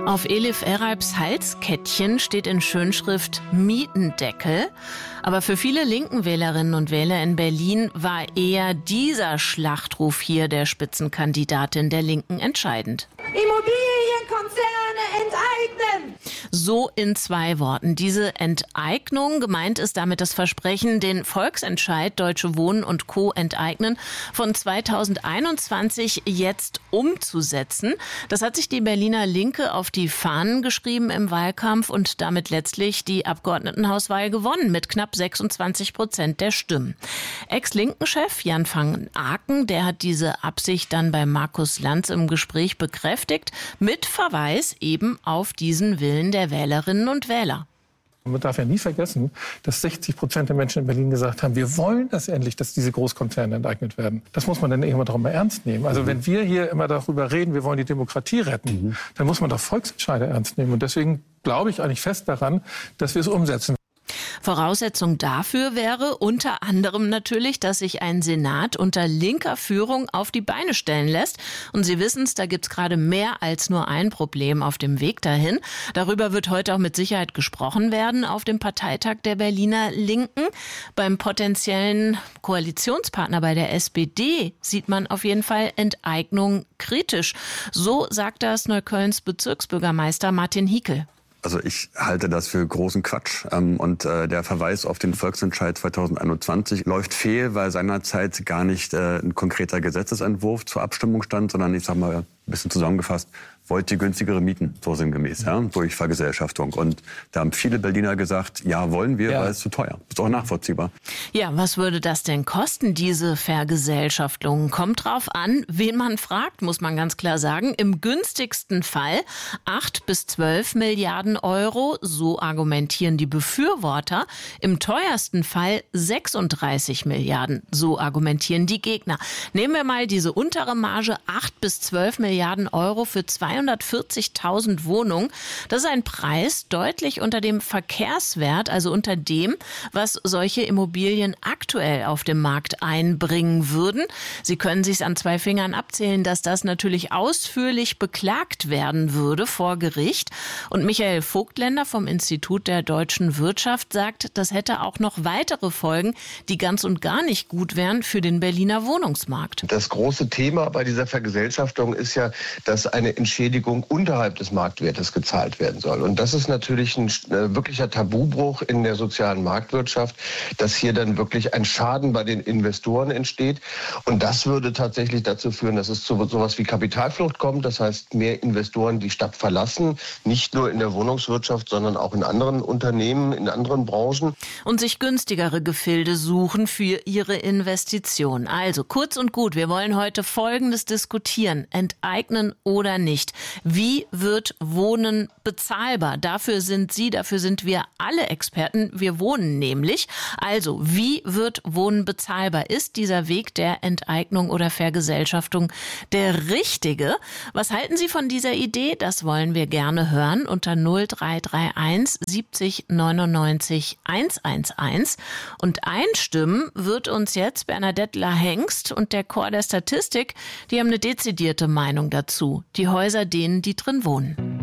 Auf Elif Eralps Halskettchen steht in Schönschrift Mietendeckel. Aber für viele linken Wählerinnen und Wähler in Berlin war eher dieser Schlachtruf hier der Spitzenkandidatin der Linken entscheidend. Immobilienkonzerne enteignen! So in 2 Worten. Diese Enteignung, gemeint ist damit das Versprechen, den Volksentscheid Deutsche Wohnen und Co. enteignen von 2021 jetzt umzusetzen. Das hat sich die Berliner Linke auf die Fahnen geschrieben im Wahlkampf und damit letztlich die Abgeordnetenhauswahl gewonnen mit knapp 26% der Stimmen. Ex-Linken-Chef Jan van Aken, der hat diese Absicht dann bei Markus Lanz im Gespräch bekräftigt, mit Verweis eben auf diesen Willen der Wählerinnen und Wähler. Man darf ja nie vergessen, dass 60% der Menschen in Berlin gesagt haben, wir wollen das endlich, dass diese Großkonzerne enteignet werden. Das muss man dann irgendwann doch mal ernst nehmen. Also wenn wir hier immer darüber reden, wir wollen die Demokratie retten, dann muss man doch Volksentscheide ernst nehmen. Und deswegen glaube ich eigentlich fest daran, dass wir es umsetzen. Voraussetzung dafür wäre unter anderem natürlich, dass sich ein Senat unter linker Führung auf die Beine stellen lässt. Und Sie wissen es, da gibt es gerade mehr als nur ein Problem auf dem Weg dahin. Darüber wird heute auch mit Sicherheit gesprochen werden auf dem Parteitag der Berliner Linken. Beim potenziellen Koalitionspartner bei der SPD sieht man auf jeden Fall Enteignung kritisch. So sagt das Neuköllns Bezirksbürgermeister Martin Hiekel. Also ich halte das für großen Quatsch. Und der Verweis auf den Volksentscheid 2021 läuft fehl, weil seinerzeit gar nicht ein konkreter Gesetzesentwurf zur Abstimmung stand, sondern ich sage mal ein bisschen zusammengefasst, wollt ihr günstigere Mieten, so sinngemäß, ja, durch Vergesellschaftung. Und da haben viele Berliner gesagt, ja, wollen wir, weil es zu teuer. Ist auch nachvollziehbar. Ja, was würde das denn kosten, diese Vergesellschaftung? Kommt drauf an, wen man fragt, muss man ganz klar sagen. Im günstigsten Fall 8 bis 12 Milliarden Euro, so argumentieren die Befürworter. Im teuersten Fall 36 Milliarden, so argumentieren die Gegner. Nehmen wir mal diese untere Marge, 8 bis 12 Milliarden Euro für 240.000 Wohnungen. Das ist ein Preis deutlich unter dem Verkehrswert, also unter dem, was solche Immobilien aktuell auf dem Markt einbringen würden. Sie können sich an 2 Fingern abzählen, dass das natürlich ausführlich beklagt werden würde vor Gericht. Und Michael Vogtländer vom Institut der deutschen Wirtschaft sagt, das hätte auch noch weitere Folgen, die ganz und gar nicht gut wären für den Berliner Wohnungsmarkt. Das große Thema bei dieser Vergesellschaftung ist ja, dass eine Entschädigung unterhalb des Marktwertes gezahlt werden soll. Und das ist natürlich ein wirklicher Tabubruch in der sozialen Marktwirtschaft, dass hier dann wirklich ein Schaden bei den Investoren entsteht. Und das würde tatsächlich dazu führen, dass es zu sowas wie Kapitalflucht kommt. Das heißt, mehr Investoren die Stadt verlassen, nicht nur in der Wohnungswirtschaft, sondern auch in anderen Unternehmen, in anderen Branchen. Und sich günstigere Gefilde suchen für ihre Investition. Also kurz und gut, wir wollen heute Folgendes diskutieren. Enteignen oder nicht? Wie wird Wohnen bezahlbar? Dafür sind Sie, dafür sind wir alle Experten. Wir wohnen nämlich. Also, wie wird Wohnen bezahlbar? Ist dieser Weg der Enteignung oder Vergesellschaftung der richtige? Was halten Sie von dieser Idee? Das wollen wir gerne hören unter 0331 70 99 111. Und einstimmen wird uns jetzt Bernadette Lahengst und der Chor der Statistik. Die haben eine dezidierte Meinung dazu. Die Häuser denen, die drin wohnen.